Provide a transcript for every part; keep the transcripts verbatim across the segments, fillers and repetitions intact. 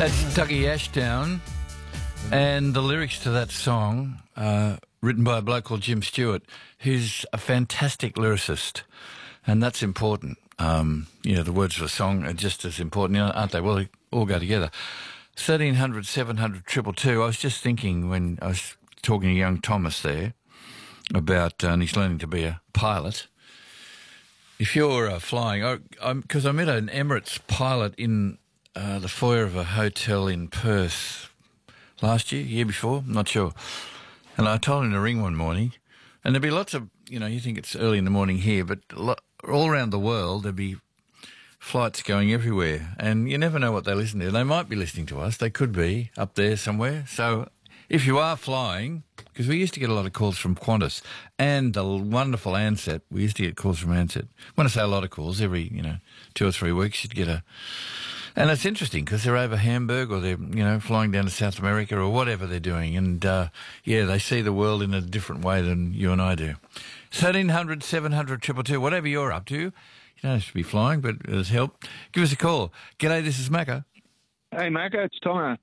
That's Dougie Ashdown, and the lyrics to that song, uh, written by a bloke called Jim Stewart, who's a fantastic lyricist, and that's important. Um, you know, the words of a song are just as important, aren't they? Well, they all go together. thirteen hundred, seven hundred, two two two. I was just thinking when I was talking to young Thomas there about, uh, and he's learning to be a pilot. If you're uh, flying, because I, I met an Emirates pilot in uh, the foyer of a hotel in Perth last year, year before, I'm not sure. And I told him to ring one morning, and there'd be lots of, you know, you think it's early in the morning here, but lo- all around the world there'd be flights going everywhere, and you never know what they listen to. They might be listening to us. They could be up there somewhere. So if you are flying, because we used to get a lot of calls from Qantas and the wonderful Ansett. We used to get calls from Ansett. When I say a lot of calls, every, you know, two or three weeks you'd get a... And it's interesting because they're over Hamburg or they're, you know, flying down to South America or whatever they're doing. And, uh, yeah, they see the world in a different way than you and I do. thirteen hundred, seven hundred, two two two, whatever you're up to. You don't have to be flying, but it has helped. Give us a call. G'day, this is Macca. Hey, Macca, it's Tomo.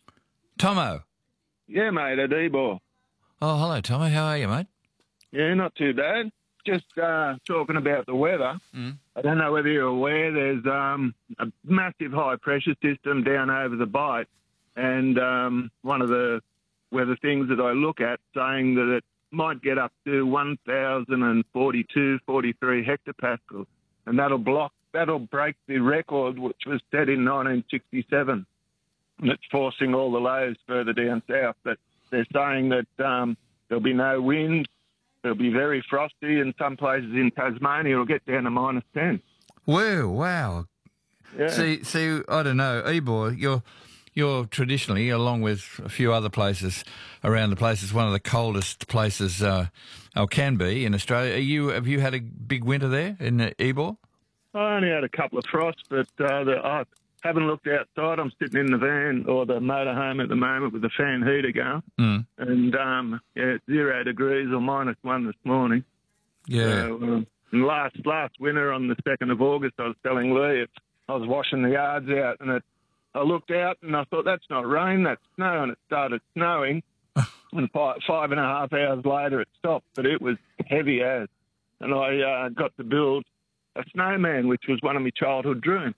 Tomo? Yeah, mate, at Ebor. Oh, hello, Tomo. How are you, mate? Yeah, not too bad. Just uh, talking about the weather. Mm. I don't know whether you're aware, there's um, a massive high-pressure system down over the Bight, and um, one of the weather things that I look at saying that it might get up to one thousand forty-two, forty-three hectopascals, and that'll block, that'll break the record which was set in nineteen sixty-seven. And it's forcing all the lows further down south. But they're saying that um, there'll be no wind. It'll be very frosty, and some places in Tasmania it'll get down to minus ten. Whoa, wow. Yeah. See, see, I don't know, Ebor, you're you're traditionally, along with a few other places around the place, it's one of the coldest places, uh, or can be in Australia. Are you have you had a big winter there in uh, Ebor? I only had a couple of frosts, but uh, the, I haven't looked outside. I'm sitting in the van or the motorhome at the moment with the fan heater going. Mm. And, um, yeah, it's zero degrees or minus one this morning. Yeah. So, um, and last last winter on the second of August, I was telling Lee, it, I was washing the yards out, and it, I looked out and I thought, that's not rain, that's snow, and it started snowing. And five, five and a half hours later, it stopped, but it was heavy as. And I uh, got to build a snowman, which was one of my childhood dreams.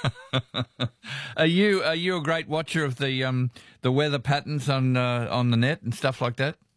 Are you are you a great watcher of the um the weather patterns on uh, on the net and stuff like that?